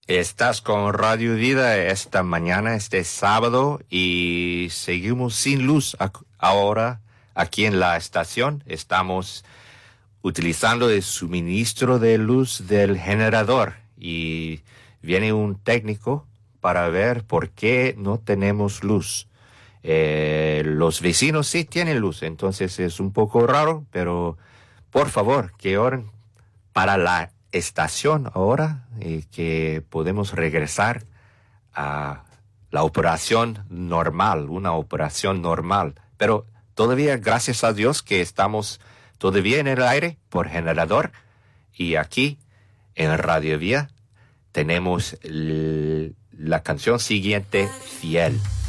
Estás con Radio Vida esta mañana, este sábado, y seguimos sin luz ahora aquí en la estación. Estamos utilizando el suministro de luz del generador y viene un técnico para ver por qué no tenemos luz. Los vecinos sí tienen luz, entonces es un poco raro, pero por favor, que oren para la estación ahora y que podemos regresar a la operación normal, una operación normal. Pero todavía, gracias a Dios, que estamos todavía en el aire por generador y aquí en Radio Vía tenemos la canción siguiente, Fiel.